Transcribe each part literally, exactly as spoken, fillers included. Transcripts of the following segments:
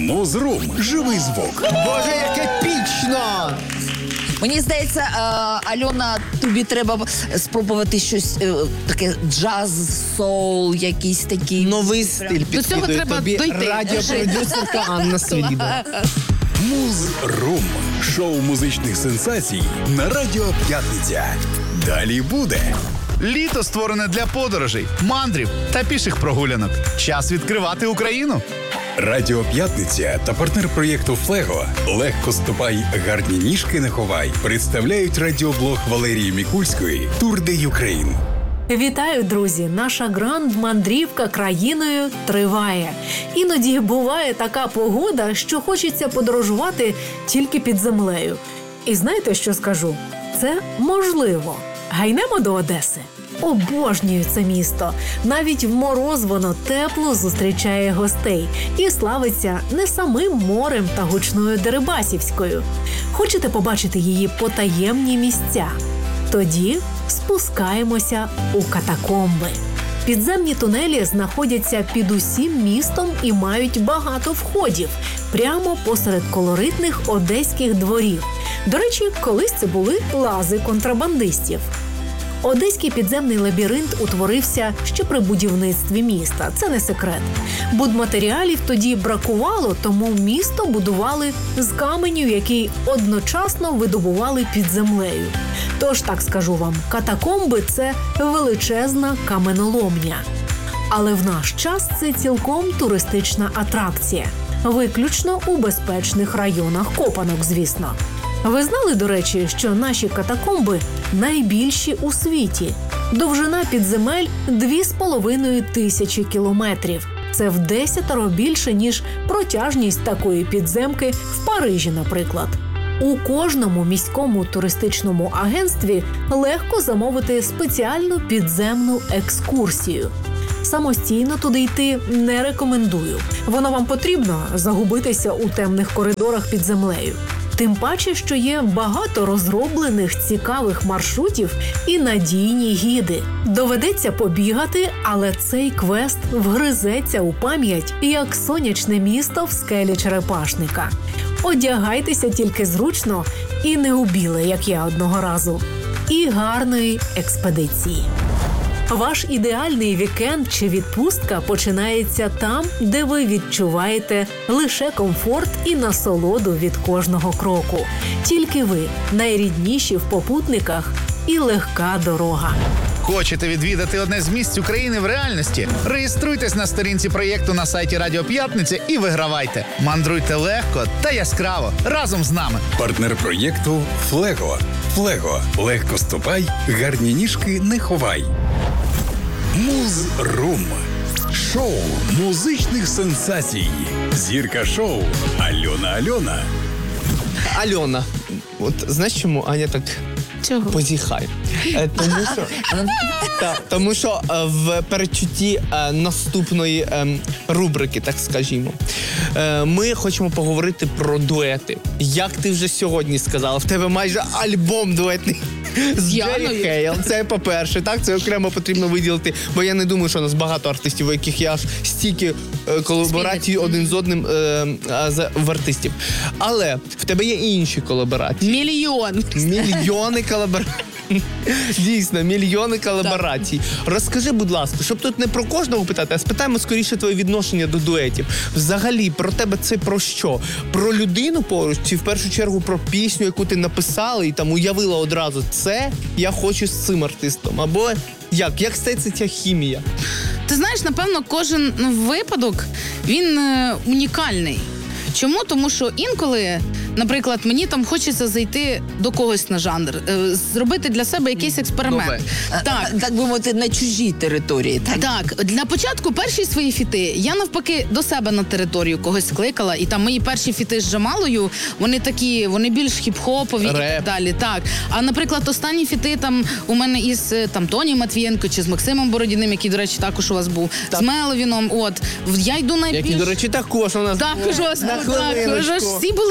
Музрум. Живий звук. Боже, як епічно! Мені здається, Альона, тобі треба спробувати щось таке джаз, соул, якийсь такий. Новий стиль підкидує тобі радіопродюсерка Анна Свирідова. Музрум. Шоу музичних сенсацій на Радіо П'ятниця. Далі буде. Літо створене для подорожей, мандрів та піших прогулянок. Час відкривати Україну. Радіо П'ятниця та партнер проєкту «Флего» «Легко ступай, гарні ніжки не ховай» представляють радіоблог Валерії Мікульської «Тур де Юкрейн». Вітаю, друзі! Наша гранд-мандрівка країною триває. Іноді буває така погода, що хочеться подорожувати тільки під землею. І знаєте, що скажу? Це можливо. Гайнемо до Одеси. Обожнюю це місто. Навіть в мороз воно тепло зустрічає гостей і славиться не самим морем та гучною Дерибасівською. Хочете побачити її потаємні місця? Тоді спускаємося у катакомби. Підземні тунелі знаходяться під усім містом і мають багато входів, прямо посеред колоритних одеських дворів. До речі, колись це були лази контрабандистів. Одеський підземний лабіринт утворився ще при будівництві міста. Це не секрет. Будматеріалів тоді бракувало, тому місто будували з каменю, який одночасно видобували під землею. Тож, так скажу вам, катакомби – це величезна каменоломня. Але в наш час це цілком туристична атракція. Виключно у безпечних районах копанок, звісно. Ви знали, до речі, що наші катакомби найбільші у світі? Довжина підземель – дві з половиною тисячі кілометрів. Це в десятеро більше, ніж протяжність такої підземки в Парижі, наприклад. У кожному міському туристичному агентстві легко замовити спеціальну підземну екскурсію. Самостійно туди йти не рекомендую. Воно вам потрібно загубитися у темних коридорах під землею. Тим паче, що є багато розроблених цікавих маршрутів і надійні гіди. Доведеться побігати, але цей квест вгризеться у пам'ять, як сонячне місто в скелі Черепашника. Одягайтеся тільки зручно і не у біле, як я одного разу. І гарної експедиції. Ваш ідеальний вікенд чи відпустка починається там, де ви відчуваєте лише комфорт і насолоду від кожного кроку. Тільки ви найрідніші в попутниках і легка дорога. Хочете відвідати одне з місць України в реальності? Реєструйтесь на сторінці проєкту на сайті Радіо П'ятниця і вигравайте. Мандруйте легко та яскраво разом з нами. Партнер проєкту «Флего». «Флего». Легко ступай, гарні ніжки не ховай. Музрум. Шоу музичних сенсацій. Зірка шоу Альона Альона. Альона, от знаєш чому Аня так Чого? позіхає? Е, тому що, та, тому що е, в передчутті е, наступної е, рубрики, так скажімо, е, ми хочемо поговорити про дуети. Як ти вже сьогодні сказала, в тебе майже альбом дуетний з Джері Хейл. Це по-перше, так, це окремо потрібно виділити, бо я не думаю, що у нас багато артистів, у яких є аж стільки е, колаборацій один з одним е, з, в артистів. Але в тебе є інші колаборації. Мільйон. Мільйони колаборацій. Дійсно, мільйони колаборацій. Розкажи, будь ласка, щоб тут не про кожного питати, а спитаємо скоріше твоє відношення до дуетів. Взагалі, про тебе це про що? Про людину поруч? Чи в першу чергу про пісню, яку ти написала і там уявила одразу? Це я хочу з цим артистом. Або як? Як стається ця хімія? Ти знаєш, напевно, кожен випадок, він е, унікальний. Чому? Тому що інколи, наприклад, мені там хочеться зайти до когось на жанр, е, зробити для себе якийсь експеримент. Нове. Так. Так би мовити, на чужій території. Так? Так, для початку перші свої фіти я навпаки до себе на територію когось кликала, і там мої перші фіти з Джамалою, вони такі, вони більш хіп-хопові і так далі. Так. А, наприклад, останні фіти там у мене із там Тоні Матвієнко чи з Максимом Бородіним, який, до речі, також у вас був, так. З Меловіном, от. Я йду найбільш... Який, до речі, також у нас також у вас на так, вже ж всі були. От.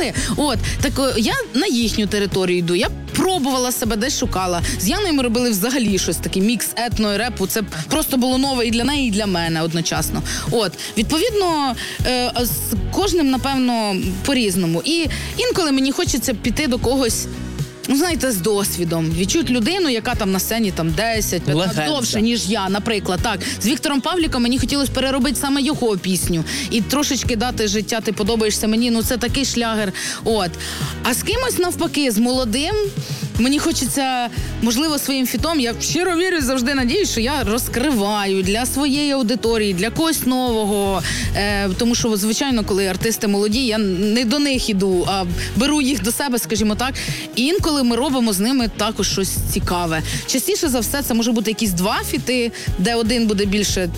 От, так о, я на їхню територію йду, я пробувала себе, десь шукала. З Яною ми робили взагалі щось таке, мікс етно і репу. Це просто було нове і для неї, і для мене одночасно. От, відповідно, е, з кожним, напевно, по-різному. І інколи мені хочеться піти до когось, ну, знаєте, з досвідом. Відчути людину, яка там на сцені там десять п'ятнадцять довше, ніж я, наприклад. Так, з Віктором Павліком мені хотілося переробити саме його пісню. І трошечки дати життя, ти подобаєшся мені, ну це такий шлягер. От. А з кимось навпаки, з молодим, мені хочеться, можливо, своїм фітом, я щиро вірю, завжди надіюсь, що я розкриваю для своєї аудиторії, для когось нового. Е, тому що, звичайно, коли артисти молоді, я не до них іду, а беру їх до себе, скажімо так. І інколи ми робимо з ними також щось цікаве. Частіше за все, це може бути якісь два фіти, де один буде більше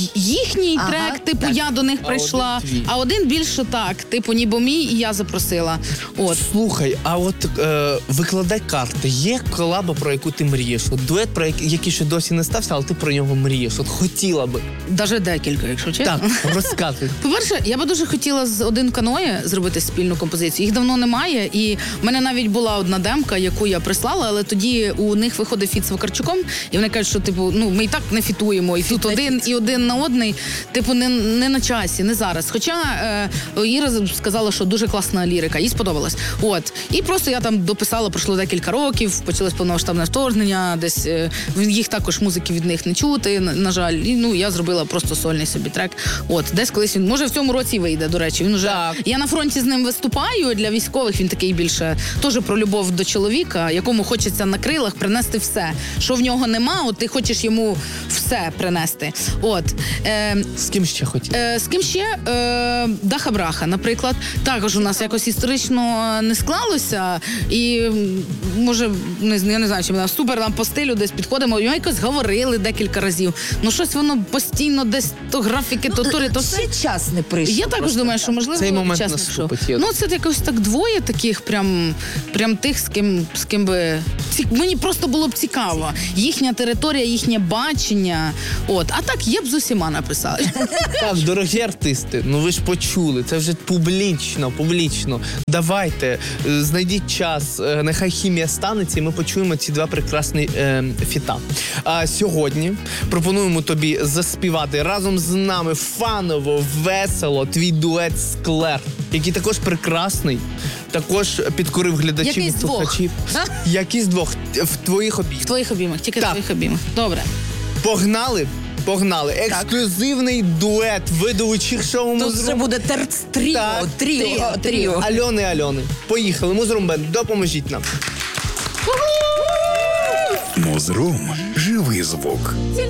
їхній Ага, трек, типу, так. я до них А прийшла, один твій. а один більше так, типу, ніби мій, і я запросила. От. Слухай, а от е, викладай карти. Є колаба, про яку ти мрієш? От дует, про який, який ще досі не стався, але ти про нього мрієш. От хотіла би. Даже декілька, якщо чесно. Так, розказуй. По-перше, я би дуже хотіла з один каноє зробити спільну композицію. Їх давно немає, і в мене навіть була одна демка, яку я прислала, але тоді у них виходить фіт з Вакарчуком, і вони кажуть, що типу, ну ми і так не фітуємо, і тут один і один на одний, типу, не, не на часі, не зараз. Хоча е, Іра сказала, що дуже класна лірика, їй сподобалось. От. І просто я там дописала, пройшло декілька років, почалось повномасштабне вторгнення, десь е, їх також музики від них не чути, на, на жаль. І, ну, я зробила просто сольний собі трек. От, десь колись він, може в цьому році і вийде, до речі. Він уже, Так. я на фронті з ним виступаю, для військових він такий більше, теж про любов до чоловіка, якому хочеться на крилах принести все. Що в нього нема, от ти хочеш йому все принести. От. Е, З ким ще хотів? Е, з ким ще? Е, Даха Браха, наприклад. Також у нас якось історично не склалося. І, м, може, не, я не знаю, чи ми супер нам по стилю десь підходимо. Ми якось говорили декілька разів. Ну, щось воно постійно десь то графіки, то тури, то все. Ще час не прийшов. Я також просто думаю, що можливо Цей момент чесно, наступить, що. я Ну, це якось так двоє таких, прям, прям тих, з ким, з ким би. Ці, мені просто було б цікаво. Їхня територія, їхнє бачення. От, а так я б з усіма написала. Так, дорогі артисти, ну ви ж почули, це вже публічно, публічно. Давайте, е, знайдіть час, е, нехай хімія станеться, і ми почуємо ці два прекрасні е, фіта. А сьогодні пропонуємо тобі заспівати разом з нами фаново, весело твій дует «Склер», який також прекрасний, також підкорив глядачів Який і з двох? слухачів. Який з двох? В твоїх обіймах. В твоїх обіймах, тільки в Так. твоїх обіймах. Добре. Погнали? Погнали. Ексклюзивний дует видовучих шоу Тут «Музрум». вже буде терц- тріо, Так, тріо, тріо. Альони, Альони. Поїхали. Музрумбенд, допоможіть нам. Музрум – живий звук.